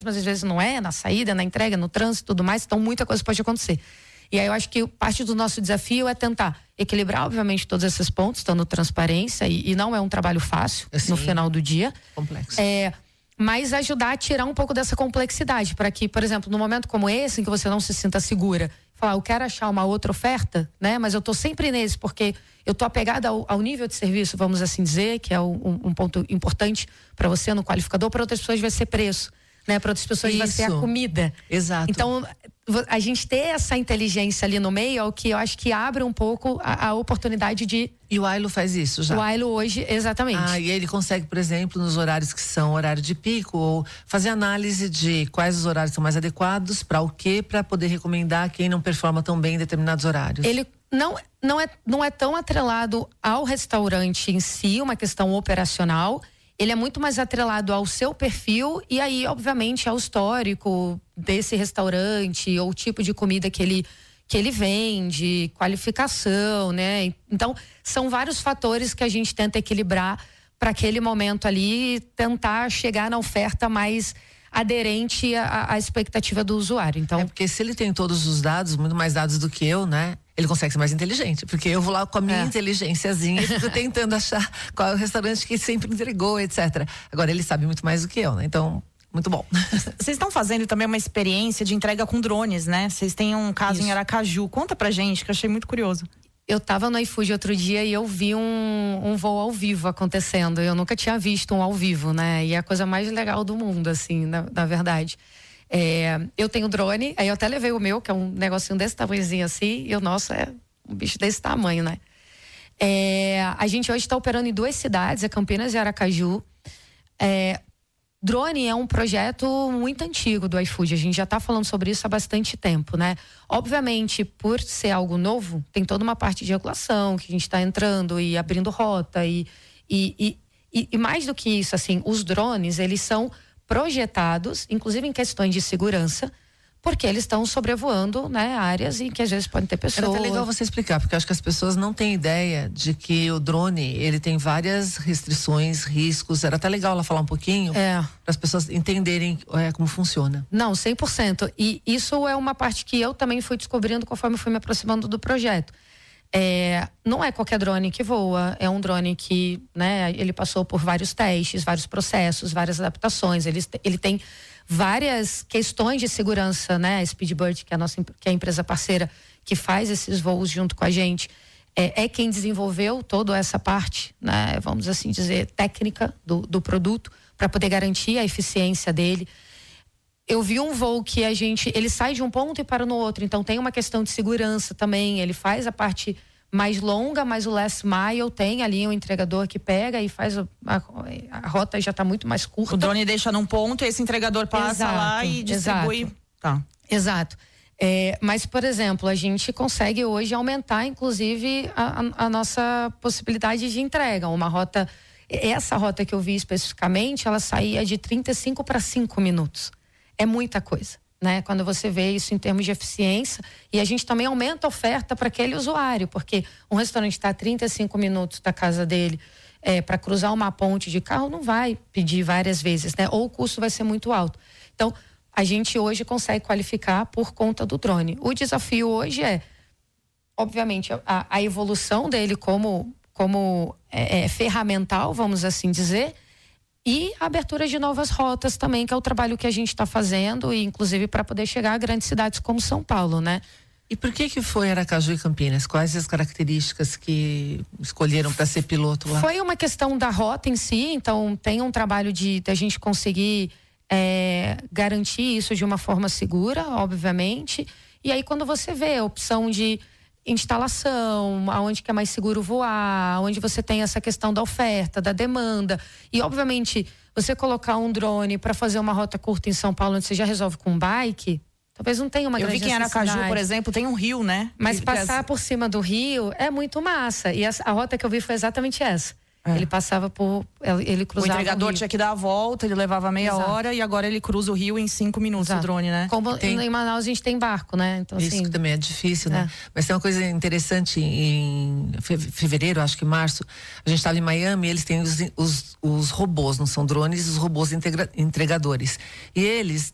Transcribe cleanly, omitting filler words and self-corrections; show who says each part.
Speaker 1: mas às vezes não é, na saída, na entrega, no trânsito e tudo mais, então muita coisa pode acontecer. E aí eu acho que parte do nosso desafio é tentar equilibrar, obviamente, todos esses pontos, dando transparência, e não é um trabalho fácil no final do dia.
Speaker 2: Complexo.
Speaker 1: Mas ajudar a tirar um pouco dessa complexidade, para que, por exemplo, num momento como esse, em que você não se sinta segura, falar, eu quero achar uma outra oferta, né? Mas eu tô sempre nesse, porque eu tô apegada ao nível de serviço, vamos assim dizer, que é um ponto importante para você no qualificador. Para outras pessoas vai ser preço, né? Para outras pessoas vai ser a comida.
Speaker 2: Exato.
Speaker 1: Então, a gente ter essa inteligência ali no meio é o que eu acho que abre um pouco a oportunidade de...
Speaker 2: E o Ailo faz isso já?
Speaker 1: O Ailo hoje, exatamente.
Speaker 2: E ele consegue, por exemplo, nos horários que são horário de pico, ou fazer análise de quais os horários são mais adequados, para o quê? Para poder recomendar quem não performa tão bem em determinados horários.
Speaker 1: Ele não é tão atrelado ao restaurante em si, uma questão operacional. Ele é muito mais atrelado ao seu perfil e aí, obviamente, ao histórico desse restaurante ou o tipo de comida que ele vende, qualificação, né? Então, são vários fatores que a gente tenta equilibrar para aquele momento ali tentar chegar na oferta mais aderente à expectativa do usuário. Então,
Speaker 2: porque se ele tem todos os dados, muito mais dados do que eu, né? Ele consegue ser mais inteligente, porque eu vou lá com a minha inteligênciazinha e fico tentando achar qual é o restaurante que sempre entregou, etc. Agora ele sabe muito mais do que eu, né? Então, muito bom.
Speaker 3: Vocês estão fazendo também uma experiência de entrega com drones, né? Vocês têm um caso em Aracaju. Conta pra gente, que eu achei muito curioso.
Speaker 1: Eu tava no iFood outro dia e eu vi um voo ao vivo acontecendo. Eu nunca tinha visto um ao vivo, né? E é a coisa mais legal do mundo, assim, na verdade. Eu tenho drone, aí eu até levei o meu, que é um negocinho desse tamanhozinho assim, e o nosso é um bicho desse tamanho, né? A gente hoje está operando em 2 cidades, Campinas e Aracaju. Drone é um projeto muito antigo do iFood, a gente já está falando sobre isso há bastante tempo, né? Obviamente, por ser algo novo, tem toda uma parte de regulação que a gente está entrando e abrindo rota e mais do que isso, assim, os drones, eles são projetados, inclusive em questões de segurança, porque eles estão sobrevoando, né, áreas em que às vezes podem ter pessoas.
Speaker 2: Era até legal você explicar, porque eu acho que as pessoas não têm ideia de que o drone, ele tem várias restrições, riscos. Era até legal ela falar um pouquinho, para as pessoas entenderem como funciona.
Speaker 1: Não, 100%. E isso é uma parte que eu também fui descobrindo conforme fui me aproximando do projeto. Não é qualquer drone que voa, é um drone que, né, ele passou por vários testes, vários processos, várias adaptações, ele tem várias questões de segurança, né? A Speedbird, que é a empresa parceira que faz esses voos junto com a gente, é quem desenvolveu toda essa parte, né, vamos assim dizer, técnica do produto, para poder garantir a eficiência dele. Eu vi um voo que ele sai de um ponto e para no outro, então tem uma questão de segurança também, ele faz a parte mais longa, mas o last mile tem ali um entregador que pega e faz a rota já está muito mais curta.
Speaker 3: O drone deixa num ponto e esse entregador passa lá e distribui.
Speaker 1: Tá. Exato. Mas, por exemplo, a gente consegue hoje aumentar, inclusive, a nossa possibilidade de entrega. Essa rota que eu vi especificamente, ela saía de 35 para 5 minutos. É muita coisa, né? Quando você vê isso em termos de eficiência, e a gente também aumenta a oferta para aquele usuário, porque um restaurante está a 35 minutos da casa dele, para cruzar uma ponte de carro, não vai pedir várias vezes, né? Ou o custo vai ser muito alto. Então, a gente hoje consegue qualificar por conta do drone. O desafio hoje obviamente, a evolução dele como ferramental, vamos assim dizer, e a abertura de novas rotas também, que é o trabalho que a gente está fazendo, e inclusive para poder chegar a grandes cidades como São Paulo, né?
Speaker 2: E por que foi Aracaju e Campinas? Quais as características que escolheram para ser piloto lá?
Speaker 1: Foi uma questão da rota em si, então tem um trabalho da gente conseguir garantir isso de uma forma segura, obviamente. E aí quando você vê a opção de instalação, aonde que é mais seguro voar, onde você tem essa questão da oferta, da demanda, e obviamente você colocar um drone para fazer uma rota curta em São Paulo, onde você já resolve com um bike, talvez não tenha uma grande necessidade.
Speaker 3: Eu vi que em Aracaju, por exemplo, tem um rio, né?
Speaker 1: Mas passar por cima do rio é muito massa, e a rota que eu vi foi exatamente essa. Ele passava ele cruzava
Speaker 3: o entregador tinha que dar a volta, ele levava meia hora e agora ele cruza o rio em 5 minutos. O drone, né?
Speaker 1: Como em Manaus a gente tem barco, né? Então,
Speaker 2: isso
Speaker 1: assim,
Speaker 2: também é difícil, né? Mas tem uma coisa interessante, em fevereiro, acho que março, a gente estava em Miami, eles têm os robôs, não são drones, os robôs entregadores. E eles